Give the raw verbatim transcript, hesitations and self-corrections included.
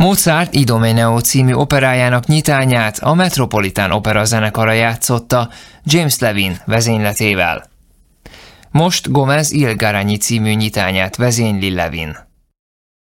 Mozart Idomeneo című operájának nyitányát a Metropolitan Opera zenekara játszotta James Levin vezényletével. Most Gomez Il Guarany című nyitányát vezényli Levin.